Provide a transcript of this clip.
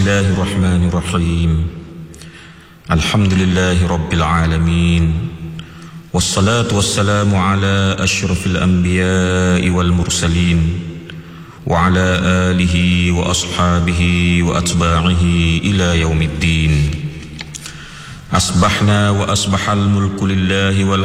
الله الرحمن الرحيم. الحمد لله رب العالمين، والصلاة والسلام على أشرف الأنبياء والمرسلين، وعلى آله وأصحابه وأتباعه إلى يوم الدين. أصبحنا وأصبح الملك لله